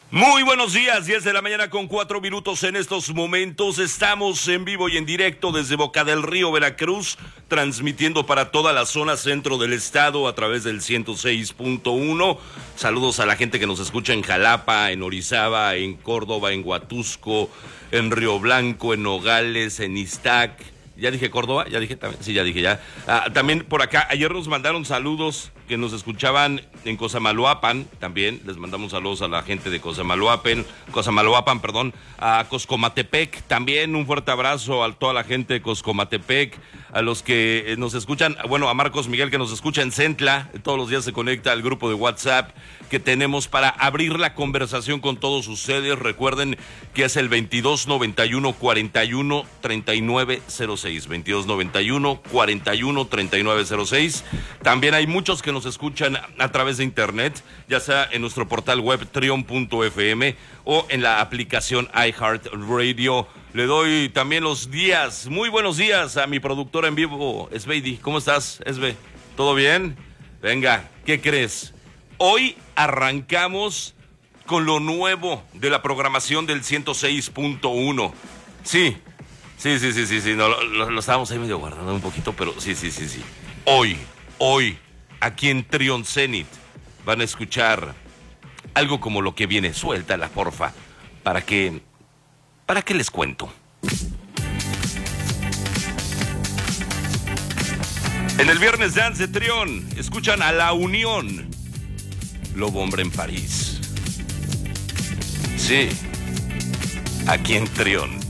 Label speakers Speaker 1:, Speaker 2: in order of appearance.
Speaker 1: Muy buenos días, 10 de la mañana con 4 minutos en estos momentos. Estamos en vivo y en directo desde Boca del Río, Veracruz, transmitiendo para toda la zona centro del estado a través del 106.1. Saludos a la gente que nos escucha en Jalapa, en Orizaba, en Córdoba, en Huatusco, en Río Blanco, en Nogales, en Iztac. ¿Ya dije Córdoba? ¿Ya dije también? Sí, ya dije ya. También por acá, ayer nos mandaron saludos que nos escuchaban en Cosamaloapan, también les mandamos saludos a la gente de Cosamaloapan, a Coscomatepec, también un fuerte abrazo a toda la gente de Coscomatepec, a los que nos escuchan, bueno, a Marcos Miguel que nos escucha en Centla, todos los días se conecta al grupo de WhatsApp que tenemos para abrir la conversación con todos ustedes. Recuerden que es el 2291-41-3906, 2291-41-3906. También hay muchos que nos escuchan a través de internet, ya sea en nuestro portal web trion.fm o en la aplicación iHeartRadio. Le doy también los días, muy buenos días a mi productora en vivo, Esbeidi. ¿Cómo estás, Esbe? ¿Todo bien? Venga, ¿qué crees? Hoy arrancamos con lo nuevo de la programación del 106.1. Sí, no, lo estábamos ahí medio guardando un poquito, pero sí. Hoy, aquí en Trion Zenit, van a escuchar algo como lo que viene. Suéltala, porfa, ¿para qué les cuento? En el Viernes Dance de Trion, escuchan a La Unión, Lobo Hombre en París. Sí, aquí en Trion.